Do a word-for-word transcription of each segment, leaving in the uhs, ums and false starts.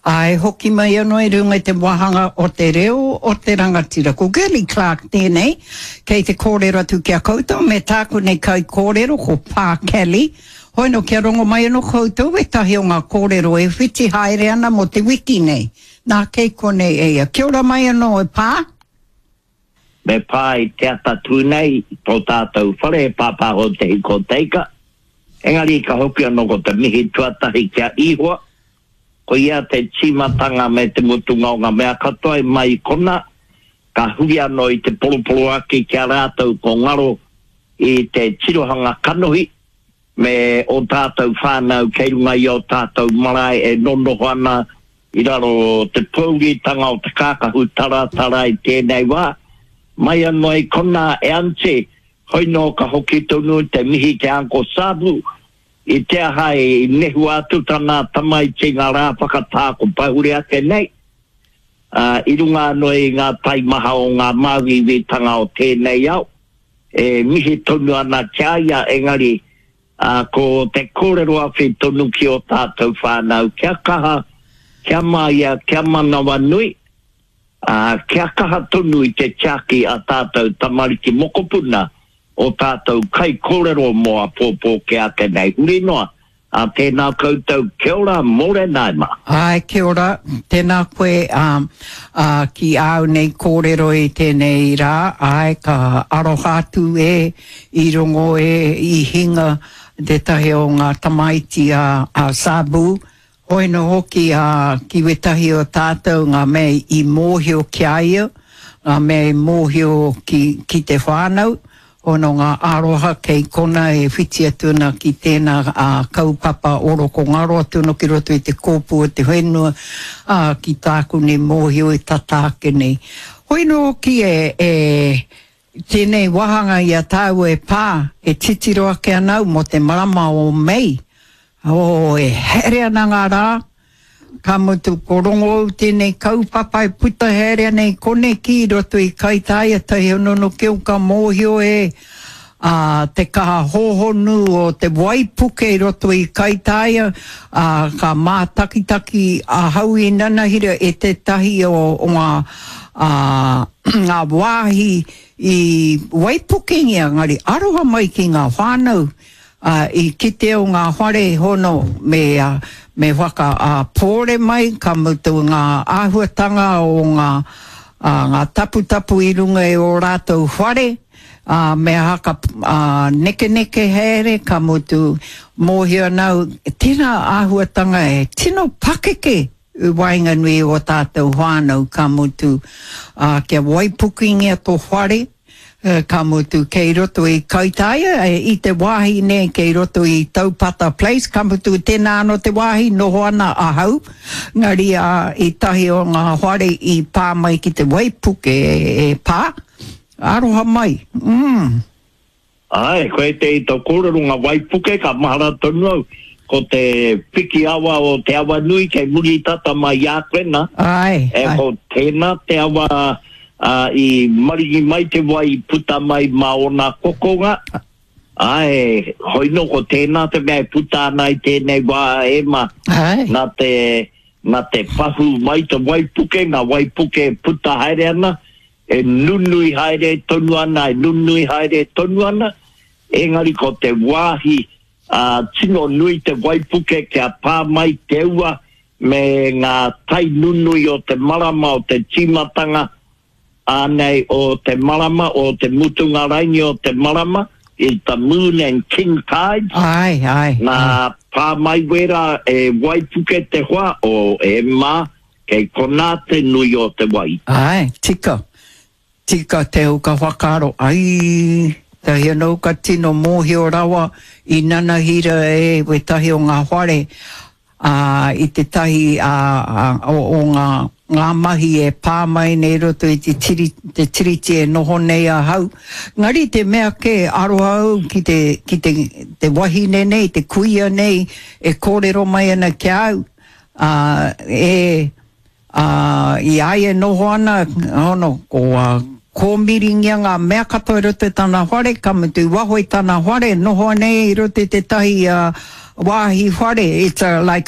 Ai hoki mai anō i runga te wahanga o te reo o te rangatira. Ko Gilly Clark tēnei, kei te kōrero atu kia koutou, me tāku nei kai kōrero ko Pā Kelly. Hoi no kia rongo mai anō koutou, e tahi o ngā kōrero e whiti haere ana mo te wiki nei. Nā kei konei eia. Kia ora mai anō e Pā? Me Pā i te atatu nei, tō tātou whare e pāpāho te hiko teika. Engari ka hoki anō ko te mihi tuatahi kia ihua. Ko ia te timatanga me te mutunga o ngā mea katoa e mai kona, ka hui anō i te polopolo ake kia rātou ko ngaro i te tirohanga kanohi, me o tātou whānau kei runga i o tātou marae e nonoho ana i raro te pōritanga o te kākahu taratara i tēnei wā. Mai anō i kona e ante, hoi no ka hoki tonu te mihi te Anko Sabu, i te aha e nehu atu tana tamai te ngā rā whakatāko pahure ake nei. Uh, I runga anō i ngā taimaha o ngā māwiwitanga o tēnei au. E mihi tonu ana kia ia engari uh, ko te kōrero awhi tonu ki o tātou whānau. Kia kaha, kia maia, kia manawa nui. Uh, kia kaha tonu i te tiaki a tātou tamariki mokopuna. O tātou kai kōrero moa pōpō ke ake nei. Uri noa, a tēnā koutou kia ora more nai ma. Ai, kia ora, tēnā koe um, uh, ki au nei kōrero i tēnei rā. Ai, ka arohatu e, i rongo e, i hinga te tahi o ngā tamaiti a, a Sabu. Hoi no hoki a ki wetahi o tātou ngā mei i mōhio ki aia, ngā mei mōhio ki, ki te whānau. Ono ngā aroha kei kona e whiti atuna ki tēnā uh, kaupapa oro ko ngaro atuna ki roto i te kōpū o te whenua uh, ki tāku ne mōhio e tatāke nei. Hoi no ki e, e tēnei wahanga i a tāu e Pā, e titiro ake anau mo te marama o mei. O e here ana ngā rā, ka mutu korongo tēnei kaupapa e puta here nei kone ki roto i kaitaia tahi onono keo ka mōhio e uh, te kaha hohonu o te waipuke roto i kaitaia uh, ka mātakitaki a hau i nanahira e te tahi o, o ngā, uh, ngā wāhi i waipuke ngia ngari aroha mai ki ngā whānau uh, i kite o ngā whare hono me uh, me waka a uh, pōre mai, ka mutu ngā āhuatanga o ngā, uh, ngā tapu tapu i runga e o rātou whare, uh, me haka uh, neke neke here, ka mutu mōhia nau, tēnā āhuatanga e tino pakeke u wainga nui o tātou whānau, ka mutu uh, kia waipukingia tō whare, Uh, ka mutu kei roto i kaitaia, e, i te wāhi ne kei roto i Taupata Place, ka mutu tēnā no te wāhi noho ana a hau, ngari a i tahi o ngā whare i pā mai ki te waipuke e, e Pā, aroha mai. Mm. Ai, koe te i tō kōrero ngā waipuke, ka mahara tonu au, ko te piki awa o te awa nui kei muri tata mai ākwena, ai, e ai. ko tēnā te awa Uh, i marigi mai te wai puta mai maona kokonga. Ai, hoi no ko tēnā te mea puta ana i tēnei wā e ma. Nā te, nā te pahu mai te waipuke, ngā waipuke puta haere ana. E nunui haere tonu ana, e nunui haere tonu ana. Engari ko te wāhi uh, tino nui te waipuke kia pā mai te ua me ngā tai nunui o te marama o te timatanga. Anei o te marama, o te mutunga raini o te marama, is the moon and king tides. Ai, ai. Nā pā mai wera e waipuke te hoa o e mā, kei konate nui o te wai. Ai, tika. Tika te uka whakaro. Ai, tahi anō ka tino mōhio rawa i nanahira e we tahi o ngā whare. Uh, I te tahi uh, uh, o, o ngā ngā mahi e pā mai nei roto i te tiri, te tiriti e noho nei a hau. Ngari te mea ke aroha au ki te, ki te, te wahine nei, te kuia nei, e kōrero mai ana ki au. Uh, e, uh, i ai e noho ana, ono, ko uh, kōmiringia ngā mea katoa i roto i tāna whare, ka mutu waho i tāna whare, noho nei i roto i te tahi uh, wāhi whare. It's a, like a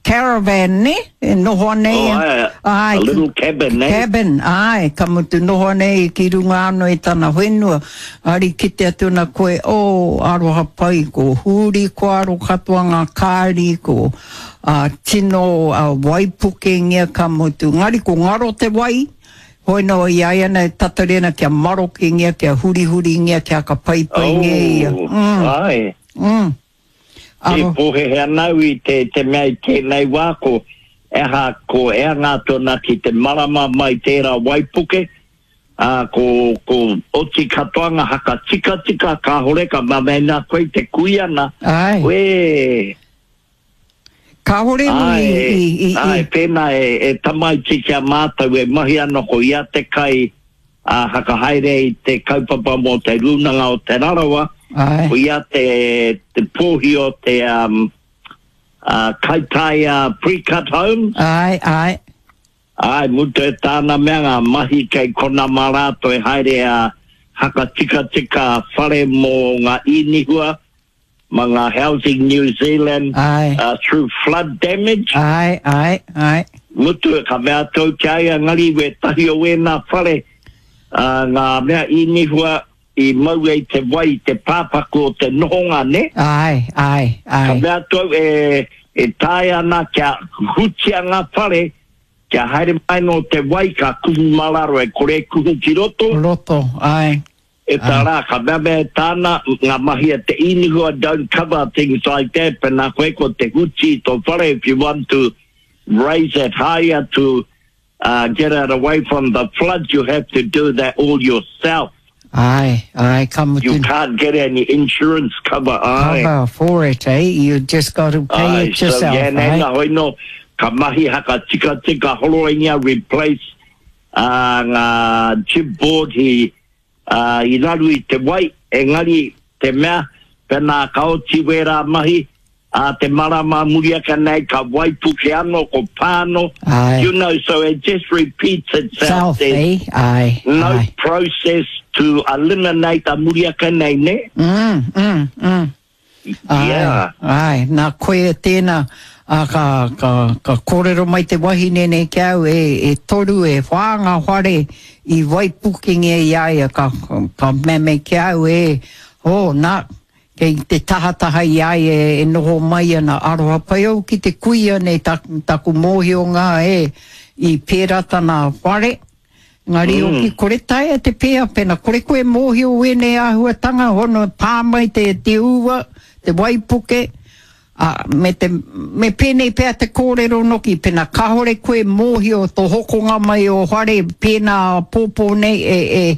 caravan, ne? E noho nei. Oh, ai, ai, a little cabin, ne? Cabin, ai, ka mutu noho nei ki runga ano e tana whenua. Ari ki te atuna koe, o, aroha pai ko huri ko aro katoa ngā kāri ko uh, tino uh, waipuke ngia ka mutu. Ngari ko ngaro te wai. Hoi no i aiana e tatarena kia maroke ngia, kia huri-huri ngia, kia ka paipai oh, ngia. Mm. Ai. Mm. Te pohe hea nau i te, te mea i tēnei wā ko eha ko ea ngā tōna ki te marama mai tērā waipuke. Uh, ko, ko oti katoanga haka tika tika ka horeka mamena koe te kuiana. Ai. We... Ka hore ai, i, i, i, ai, i. pēnā e, e tamai tikia mātau e mahi ana ko ia te kai a uh, haka haere i te kaupapa mo te runanga o te rarawa. Ai. Ko ia te, te pōhi o te um, uh, kaitai uh, pre-cut home. Ai, ai. Ai, mutu e tāna mea ngā mahi kei kona marato e haere a haka tika tika whare mo ngā inihua. Mga Housing New Zealand uh, through flood damage. Ai, ai, ai. Mutu e ka mea tau kia ngari we tahi o e nā whare uh, ngā mea inihua i mau e te wai, te pāpaku o te nohonga, ne? Ai, ai, ai. Ka mea tau e, e tae ana kia hutia ngā whare, kia haere mai no te wai ka kuhu malaro e kore kuhu ki roto. Roto, ai. E tā rā, ka mea mea tāna, ngā mahi a te inihua don't cover things like that, but nā koe ko te huti tō whare, if you want to raise it higher to uh, get it away from the floods, you have to do that all yourself. Ai, ai, come You can't get any insurance cover, ai. Cover for it, eh? You just got to pay ai, it yourself, so, yeah, right? Nena, hoi no, ka mahi haka tika tika holo ingia replace uh, ngā chipboard hi Uh, i raru i te wai, e ngari te mea, pēnā kaoti wera mahi, uh, te marama muriaka nei, ka waipuke ano, ko pāno. Ai. You know, so it just repeats itself. Self, eh? Ai, no ai. process to eliminate a muriaka nei, ne? Mm, mm, mm. Ai, Yeah. ai, nā koe tēnā, a ka, ka, ka kōrero mai te wahine nei kia au, e, e toru e whāanga whare i waipukinge i aia, ka, ka meme kia au e, oh, nā, kei te tahataha i aia e noho mai ana aroha pai au ki te kuia nei taku, taku mōhio ngā e, i pērā tana whare. Ngari mm. o ki kore taia te pēa pena, kore koe mōhio e nei ahuatanga, hono pāmai te te ua, te waipuke, Uh, me te me pēnei pēa te kōrero noki pēnā kahore koe mōhio tō hokonga mai o hare pēnā pōpō nei e, e,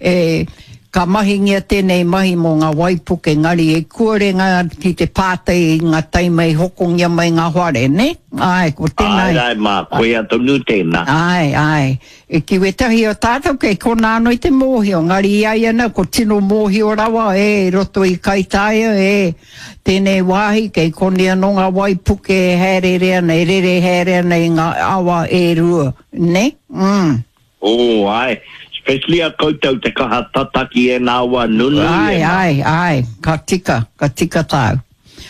e ka mahingia tēnei mahi mo ngā waipuke ngari e kuare ngā ki te pātei ngā taimei hokongia mai ngā hare, ne? Ai, ko tēnei. Ai, ai, mā, koe atonu tēnā. Ai, ai. E ki wetahi o tātou kei kona anō i te mōhio. Ngari i ai ana, ko tino mōhio rawa e roto i kaitaia e tēnei wāhi kei kone anō ngā waipuke e here ana, e rere here ana i ngā awa e rua, ne? Mm. Oh, ai. Especially a koutou te kaha tataki e nā wa nunu. Ai, ai, ai. Ka tika, ka tika tau.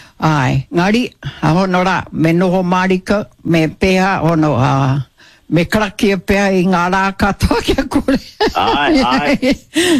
Ai, ngari, a hono rā, me noho marika, me pēha, hono, uh, me karakia pēha i ngā rā katoa kia kore. Ai, ai.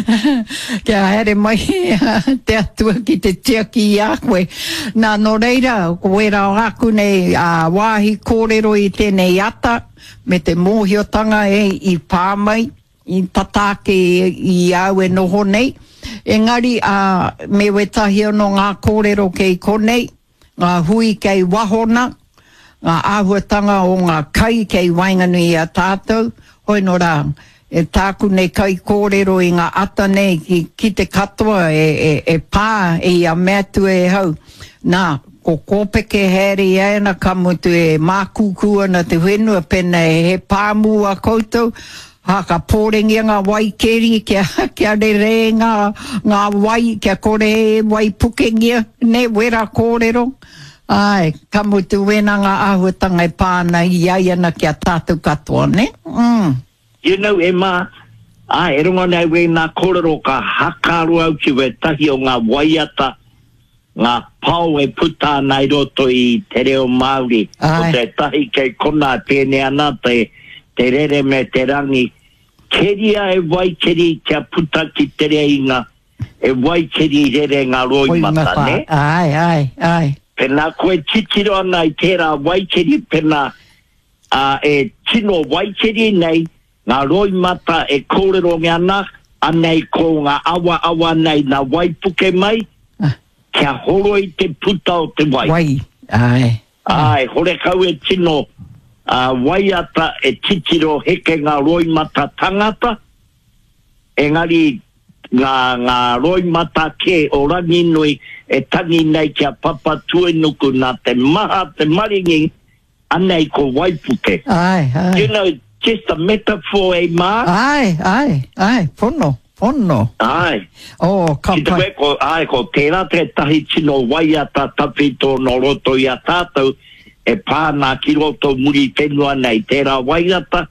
Kia here mai te atua ki te tiaki i a koe. Nā no reira, koe rao aku nei uh, wāhi kōrero i tēnei ata, me te mōhiotanga e i pāmai, i tatake i au e noho nei. Engari, uh, me wetahi no ngā kōrero kei konei, ngā hui kei wahona, ngā āhuatanga o ngā kai kei wainganui a tātou, hoi no rā, e tāku nei kai kōrero i ngā ata nei ki, ki te katoa e, e, e pā e a mea tu e hau. Nā, ko kōpeke here i aina kamutu e mākukua na te whenua pena e he pāmu a koutou, haka pōrengia ngā wai keri, kia, kia re re ngā, ngā wai, kia kore wai pukengia, ne wera kōrero. Ai, ka mutu wena ngā āhuatanga e pāna i aiana kia tātou katoa, ne? Mm. You know, Emma, ai, e runga nei we nā kōrero ka hakaru au ki we tahi o ngā waiata ngā pau e puta nei roto i te reo Māori. Ai. O te tahi kei kona pēne ana te, te rere me te rangi. Keria e waikeri kia puta ki te reinga. E waikeri rere ngā roi mata, ne? Ai, ai, ai. Pena koe titiro ana i tērā waikeri pena uh, e tino waikeri nei ngā roi mata e kōrero ngana anei ko ngā awa awa nei ngā waipuke mai Ah. kia horo i te puta o te wai. Wai, ai. Ai, hore kau e tino uh, waiata e titiro heke ngā roi mata tangata engari ngā, ngā roi mata ke o rangi nui e tangi nei kia papa tuenuku nā te maha te maringi anei ko waipuke. Ai, ai. You know, just a metaphor, eh, Mark? Ai, ai, ai. Pono, pono. Ai. Oh, ka Ki te pai. koe ko, ai, ko tērā te tahi tino waiata tawhito no roto i a tātou e pāna ki roto muri whenua nei tērā waiata.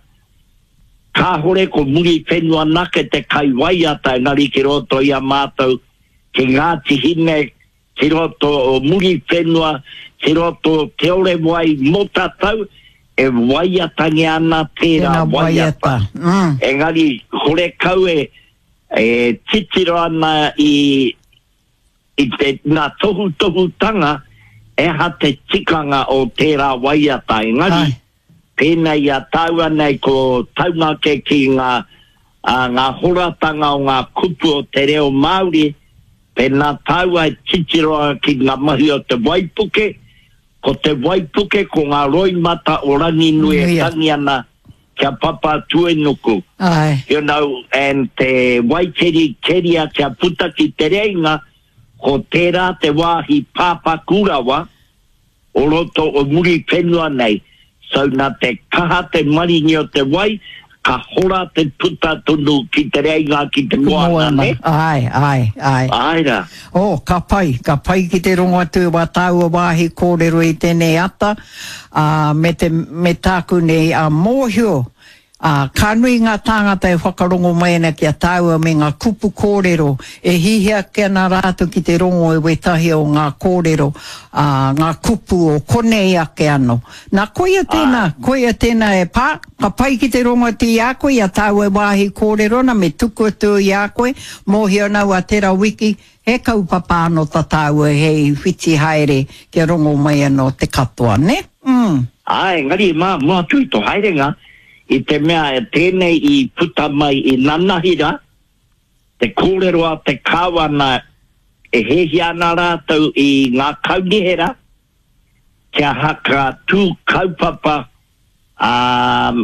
Ka hore ko muri whenua nake te kai waiata engari ki roto i a mātou ki Ngāti Hine ki roto o muri whenua ki roto te ore wai mo tātou e waiatangi ana tērā Tēnā waiata. waiata. Mm. Engari, hore kau e, e titiro ana i, i te, nā tohu tohu tanga e ha te tikanga o tērā waiata. Engari, Ai. pēnei a taua nei ko taunga ke ki ngā, a, ngā horatanga o ngā kupu o te reo Māori, pēnā taua e titiro ki ngā mahi o te waipuke, ko te waipuke ko ngā roi mata o rangi nui e Nuia. tangi ana kia papa tuenuku. Ai. You know, and te waikeri keria kia puta ki te reinga, ko tērā te wāhi pāpa kurawa, o roto o muri whenua nei. So nā te kaha te maringi o te wai, ka hora te puta tunu ki te reinga ki te moana, ne? Ai, ai, ai. Aira. Oh, ka pai, ka pai ki te rongo atu wa tāua wāhi kōrero i tēnei ata, uh, me, te, me tāku nei a uh, mōhio. Uh, ka nui ngā tāngata e whakarongo mai ana kia tāua me ngā kupu kōrero, e hihia kia nā rātu ki te rongo e wetahi o ngā kōrero, uh, ngā kupu o konei ake ano. Nā koia tēnā, ah. koia tēnā e pā, ka pai ki te rongo atu i a koe, a tāua wāhi kōrero na me tuku atu i a koe, mōhio nau a tērā wiki, he kaupapa ano ta tāua hei whiti haere kia rongo mai ano te katoa, ne? Mm. Ai, ngari mā, mua tui to haerenga, i te mea e tēnei i puta mai i nanahira, te kōrero a te kāwana e hehi ana rātou i ngā kaunihera, kia haka tū kaupapa um,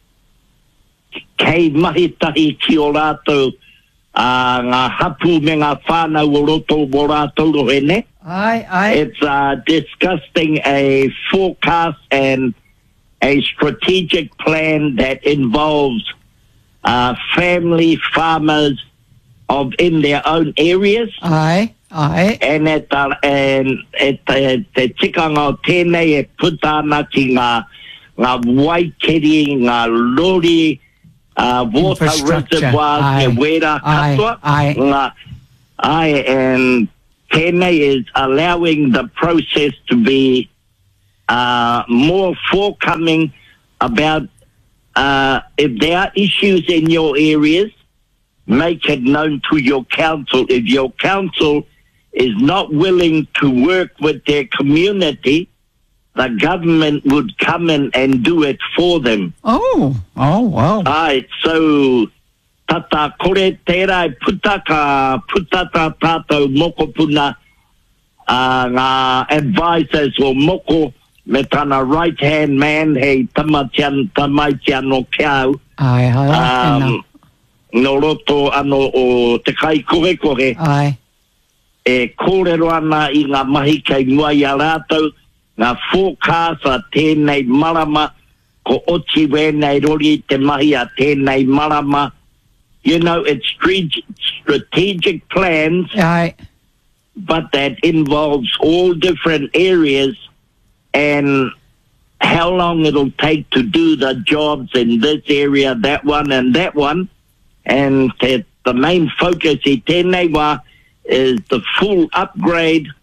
kei mahitahi ki o rātou uh, ngā hapu me ngā whānau o roto o rātou rohene. Ai, ai. It's uh, discussing a forecast and a strategic plan that involves uh, family farmers of in their own areas. Ai, ai. And at uh, and at uh, te tikanga o tēnei e puta ana ki ngā ngā waikeri, ngā lori, uh, water Infrastructure. reservoirs, Ai, e wera ai, katoa. ai. Ngā, ai, and tēnei is allowing the process to be Uh, more forthcoming about uh, if there are issues in your areas, make it known to your council. If your council is not willing to work with their community, the government would come in and do it for them. Oh, oh, wow. Ai, so tata kore tērā e puta ka puta tā tātou moko puna uh, ngā advisors o moko me tana right-hand man hei tamatian, tamaitian o kiau. Ai, ai, ai. Um, no roto ano o te kai kohe kohe. Ai. E kōrero ana i ngā mahi kei mua i a rātou, ngā forecast a tēnei marama, ko oti wēnei rori te mahi a tēnei marama. You know, it's strategic plans, Ai. but that involves all different areas and how long it'll take to do the jobs in this area, that one and that one. And the, the main focus i tēnei wā is the full upgrade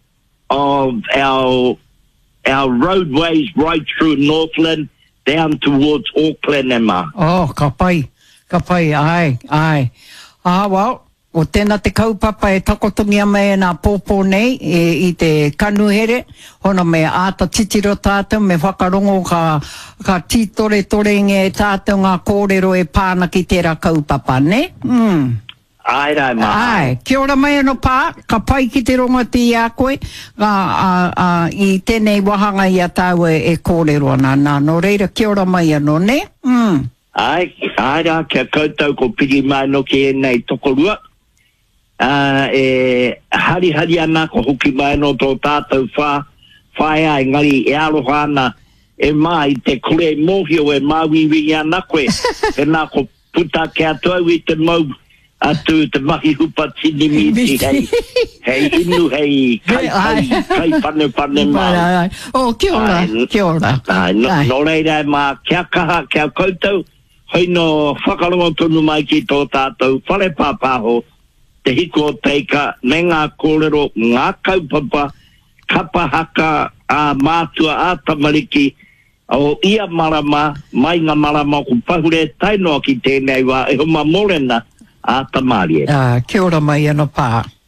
of our our roadways right through Northland down towards Auckland and ma. Oh, ka pai, ka pai, ai, ai. Ah, well, o tēnā te kaupapa e takotungia mai nā pōpō nei e, i te kanuhere, hono me āta titiro tātou, me whakarongo ka, ka tītore tore nge tātou ngā kōrero e pāna ki tērā kaupapa, ne? Mm. Ai rai ma. Ai, kia ora mai anō pā, ka pai ki te ronga ti a koe, a, a, a, i tēnei wahanga i a tau e, e kōrero ana, nā, no reira kia ora mai anō, ne? Mm. Ai, ai rā, kia koutou ko piri mai no ki e nei tokorua. Uh, e hari hari ana ko hoki mai no tō tātou whā, whae ai ngari e aroha ana e mai te kore mohio e māwiwi ana koe, e nā ko puta kia tau i te mau atu te mahi hupa tini miti hei, hei inu hei kai kai, kai pane pane mai. Oh, kia ora, kia ora. No, no reira e mā kia kaha, kia koutou, hoi no whakarongo tonu mai ki tō tātou, whare pāpāho, te hiko teika, me ngā kōrero, ngā kaupapa, kapa haka, a mātua, a tamariki, o ia marama, mai ngā marama, ko pahure tainoa ki tēnei wā, e homa morena, a tamarie. Ah, kia ora mai anō pā.